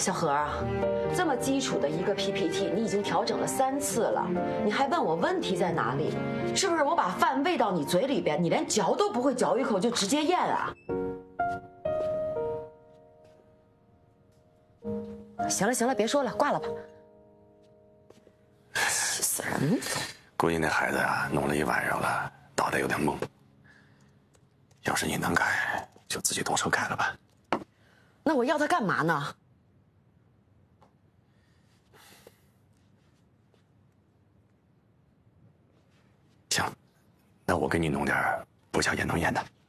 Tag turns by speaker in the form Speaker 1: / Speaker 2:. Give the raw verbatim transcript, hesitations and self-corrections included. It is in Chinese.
Speaker 1: 小何啊，这么基础的一个 P P T， 你已经调整了三次了，你还问我问题在哪里？是不是我把饭喂到你嘴里边，你连嚼都不会嚼一口就直接咽啊？行了行了，别说了，挂了吧。气死人！
Speaker 2: 估计那孩子啊，弄了一晚上了，脑袋有点懵。要是你能改，就自己动手改了吧。
Speaker 1: 那我要他干嘛呢？
Speaker 2: 行，那我给你弄点不消炎能咽的。